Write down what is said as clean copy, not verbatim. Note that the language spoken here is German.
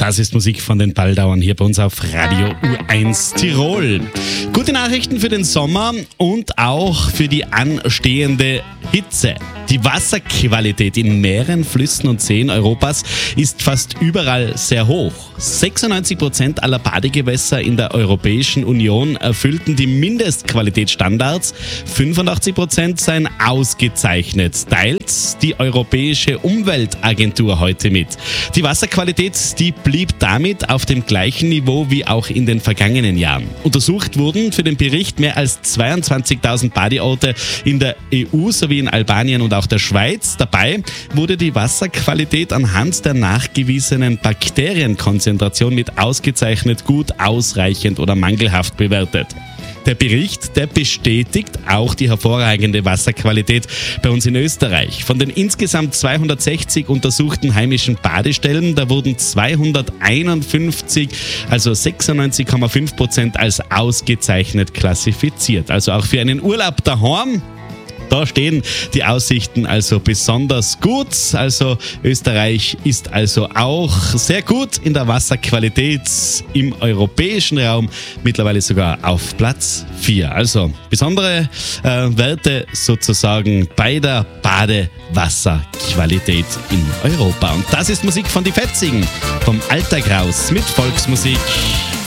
Das ist Musik von den Baldauern hier bei uns auf Radio U1 Tirol. Gute Nachrichten für den Sommer und auch für die anstehende Hitze. Die Wasserqualität in Meeren, Flüssen und Seen Europas ist fast überall sehr hoch. 96% aller Badegewässer in der Europäischen Union erfüllten die Mindestqualitätsstandards. 85% seien ausgezeichnet, teilt die Europäische Umweltagentur heute mit. Die Wasserqualität, die blieb damit auf dem gleichen Niveau wie auch in den vergangenen Jahren. Untersucht wurden für den Bericht mehr als 22.000 Badeorte in der EU sowie in Albanien und auch der Schweiz. Dabei wurde die Wasserqualität anhand der nachgewiesenen Bakterienkonzentration mit ausgezeichnet, gut, ausreichend oder mangelhaft bewertet. Der Bericht, der bestätigt auch die hervorragende Wasserqualität bei uns in Österreich. Von den insgesamt 260 untersuchten heimischen Badestellen, da wurden 251, also 96,5% als ausgezeichnet klassifiziert. Also auch für einen Urlaub daheim. Da stehen die Aussichten also besonders gut. Also Österreich ist also auch sehr gut in der Wasserqualität im europäischen Raum, mittlerweile sogar auf Platz 4. Also besondere Werte sozusagen bei der Badewasserqualität in Europa. Und das ist Musik von die Fetzigen, vom Alltag raus mit Volksmusik.